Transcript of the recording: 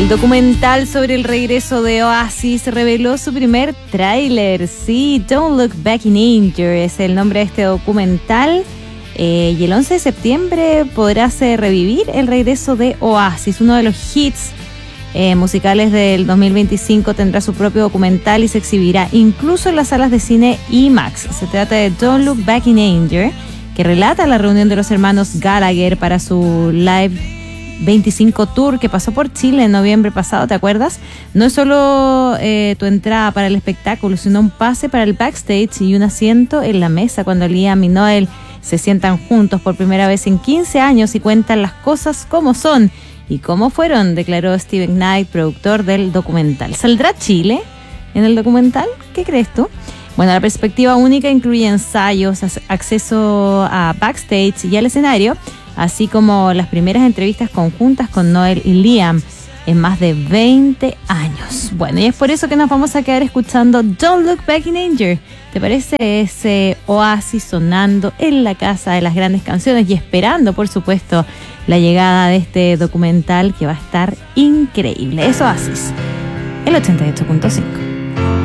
El documental sobre el regreso de Oasis reveló su primer tráiler. Sí, Don't Look Back in Anger es el nombre de este documental. Y el 11 de septiembre podrás revivir el regreso de Oasis. Uno de los hits musicales del 2025 tendrá su propio documental y se exhibirá incluso en las salas de cine IMAX. Se trata de Don't Look Back in Anger, que relata la reunión de los hermanos Gallagher para su Live 25 Tour que pasó por Chile en noviembre pasado, ¿te acuerdas? No es solo tu entrada para el espectáculo, sino un pase para el backstage y un asiento en la mesa cuando Liam y Noel se sientan juntos por primera vez en 15 años y cuentan las cosas como son y cómo fueron, declaró Steven Knight, productor del documental. ¿Saldrá Chile en el documental? ¿Qué crees tú? Bueno, la perspectiva única incluye ensayos, acceso a backstage y al escenario, así como las primeras entrevistas conjuntas con Noel y Liam en más de 20 años. Bueno, y es por eso que nos vamos a quedar escuchando Don't Look Back in Anger. ¿Te parece ese Oasis sonando en la casa de las grandes canciones y esperando, por supuesto, la llegada de este documental que va a estar increíble? Es Oasis, el 88.5.